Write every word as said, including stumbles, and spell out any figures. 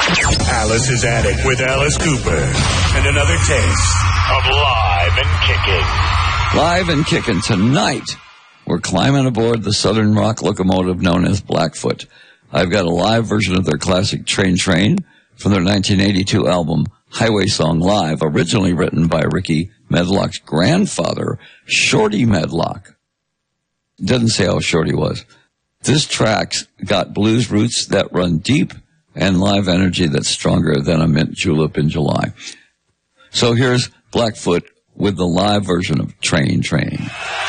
Alice's Attic with Alice Cooper. And another taste of Live and Kickin'. Live and Kickin' tonight. We're climbing aboard the Southern rock locomotive known as Blackfoot. I've got a live version of their classic Train Train from their nineteen eighty-two album Highway Song Live, originally written by Ricky Medlock's grandfather, Shorty Medlock. Doesn't say how short he was. This track's got blues roots that run deep and live energy that's stronger than a mint julep in July. So here's Blackfoot with the live version of Train Train.